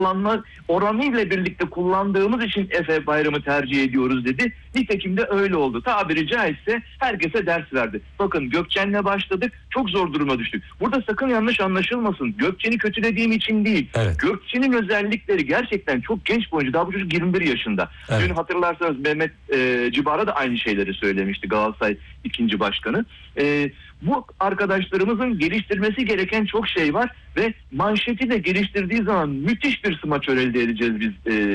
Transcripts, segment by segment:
kullanma oranıyla birlikte kullandığımız için Efe Bayramı tercih ediyoruz dedi. Nitekim de öyle oldu. Tabiri caizse herkese ders verdi. Bakın Gökçen'le başladık, çok zor duruma düştük. Burada sakın yanlış anlaşılmasın. Gökçen'i kötülediğim için değil. Evet. Gökçen'in özellikleri gerçekten çok genç bir oyuncu. Daha bu çocuk 21 yaşında. Evet. Dün hatırlarsanız Mehmet Cibara da aynı şeyleri söylemişti, Galatasaray 2. Başkanı. Bu arkadaşlarımızın geliştirmesi gereken çok şey var ve manşeti de geliştirdiği zaman müthiş bir smaçör elde edeceğiz biz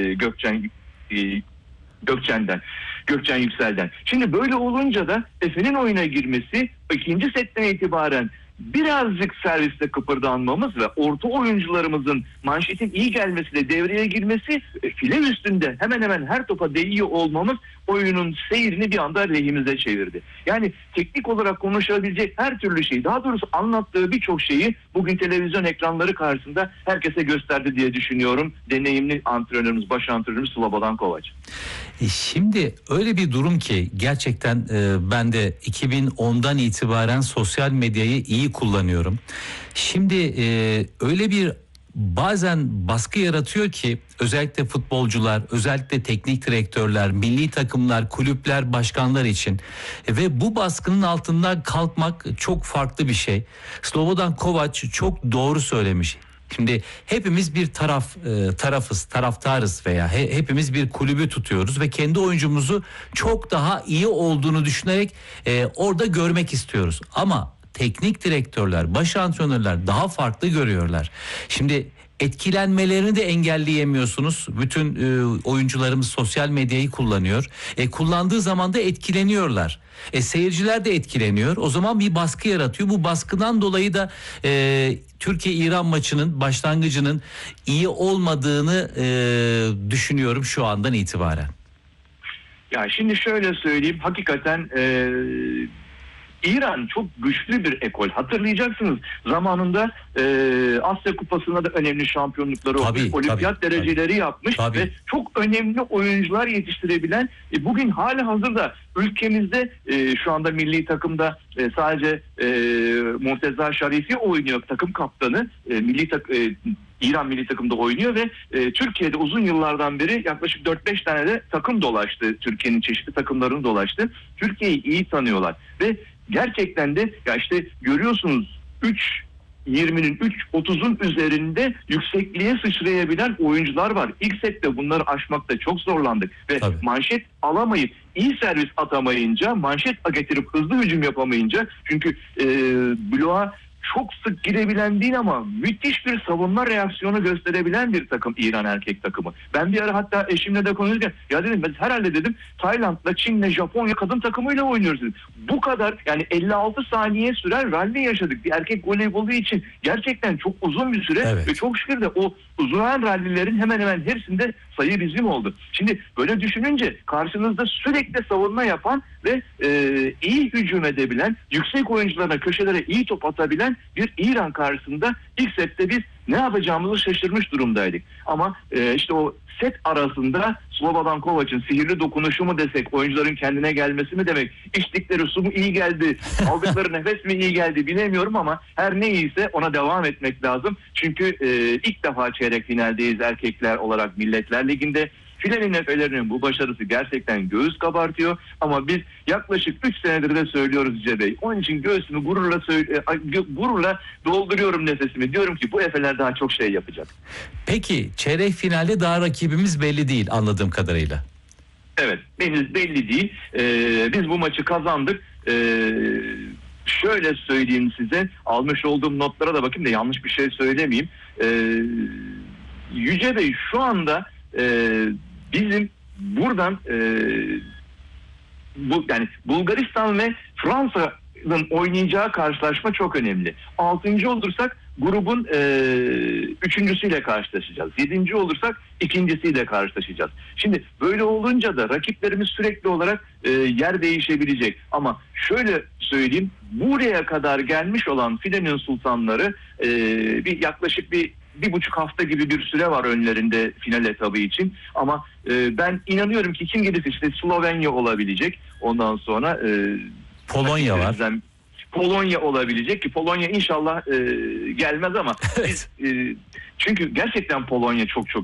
Gökçen Yüksel'den. Şimdi böyle olunca da Efe'nin oyuna girmesi, ikinci setten itibaren birazcık serviste kıpırdanmamız ve orta oyuncularımızın manşetin iyi gelmesiyle devreye girmesi, file üstünde hemen hemen her topa değiyor olmamız oyunun seyrini bir anda lehimize çevirdi. Yani teknik olarak konuşabilecek her türlü şeyi, daha doğrusu anlattığı birçok şeyi bugün televizyon ekranları karşısında herkese gösterdi diye düşünüyorum. Deneyimli antrenörümüz, baş antrenörümüz Slobodan Kovac. Şimdi öyle bir durum ki gerçekten ben de 2010'dan itibaren sosyal medyayı iyi kullanıyorum. Şimdi öyle bir bazen baskı yaratıyor ki özellikle futbolcular, özellikle teknik direktörler, milli takımlar, kulüpler, başkanlar için ve bu baskının altından kalkmak çok farklı bir şey. Slobodan Kovac çok doğru söylemiş. Şimdi hepimiz bir taraftarız veya hepimiz bir kulübü tutuyoruz ve kendi oyuncumuzu çok daha iyi olduğunu düşünerek orada görmek istiyoruz. Ama teknik direktörler, baş antrenörler daha farklı görüyorlar. Şimdi etkilenmelerini de engelleyemiyorsunuz. Bütün oyuncularımız sosyal medyayı kullanıyor. Kullandığı zaman da etkileniyorlar. Seyirciler de etkileniyor. O zaman bir baskı yaratıyor. Bu baskıdan dolayı da Türkiye-İran maçının başlangıcının iyi olmadığını düşünüyorum şu andan itibaren. Ya şimdi şöyle söyleyeyim. Hakikaten İran çok güçlü bir ekol. Hatırlayacaksınız zamanında Asya Kupası'nda da önemli şampiyonlukları olmuş. Olimpiyat dereceleri yapmış ve çok önemli oyuncular yetiştirebilen, bugün halihazırda ülkemizde şu anda milli takımda sadece Monteza Şarifi oynuyor, takım kaptanı. İran milli takımda oynuyor ve Türkiye'de uzun yıllardan beri yaklaşık 4-5 tane de takım dolaştı. Türkiye'nin çeşitli takımlarını dolaştı. Türkiye'yi iyi tanıyorlar ve gerçekten de ya işte görüyorsunuz 3.20'nin 3.30'un üzerinde yüksekliğe sıçrayabilen oyuncular var. İlk sette bunları aşmakta çok zorlandık ve manşet alamayıp iyi servis atamayınca, manşet getirip hızlı hücum yapamayınca, çünkü bloğa çok sık girebilen değil ama müthiş bir savunma reaksiyonu gösterebilen bir takım İran erkek takımı. Ben bir ara hatta eşimle de konuşurken ya dedim biz herhalde dedim Tayland'la, Çin'le, Japonya kadın takımıyla oynuyoruz dedim. Bu kadar, yani 56 saniye süren rally yaşadık. Bir erkek voleybolu için gerçekten çok uzun bir süre ve çok şükür de o uzayan rallilerin hemen hemen hepsinde sayı bizim oldu. Şimdi böyle düşününce karşınızda sürekli savunma yapan ve iyi hücum edebilen, yüksek oyuncularına, köşelere iyi top atabilen bir İran karşısında ilk sette biz ne yapacağımızı şaşırmış durumdaydık. Ama işte o set arasında Slobodan Kovac'ın sihirli dokunuşu mu desek, oyuncuların kendine gelmesi mi demek, içtikleri su mu iyi geldi, aldıkları nefes mi iyi geldi bilemiyorum ama her ne iyiyse ona devam etmek lazım. Çünkü ilk defa çeyrek finaldeyiz erkekler olarak Milletler Ligi'nde. Filenin Efe'lerinin bu başarısı gerçekten göğüs kabartıyor ama biz yaklaşık 3 senedir de söylüyoruz Yüce Bey. Onun için göğsümü gururla dolduruyorum nefesimi. Diyorum ki bu Efe'ler daha çok şey yapacak. Peki çeyrek finalde daha rakibimiz belli değil anladığım kadarıyla. Evet, henüz belli değil. Biz bu maçı kazandık. Şöyle söyleyeyim size, almış olduğum notlara da bakayım da yanlış bir şey söylemeyeyim. Yüce Bey şu anda bizim buradan yani Bulgaristan ve Fransa'nın oynayacağı karşılaşma çok önemli. 6. olursak grubun 3.'süyle karşılaşacağız. 7. olursak 2.'siyle karşılaşacağız. Şimdi böyle olunca da rakiplerimiz sürekli olarak yer değişebilecek. Ama şöyle söyleyeyim, buraya kadar gelmiş olan filenin sultanları yaklaşık bir 1,5 hafta gibi bir süre var önlerinde final etabı için. Ama ben inanıyorum ki kim gelirse işte Slovenya olabilecek. Ondan sonra Polonya var. Polonya olabilecek ki Polonya inşallah gelmez ama biz, çünkü gerçekten Polonya çok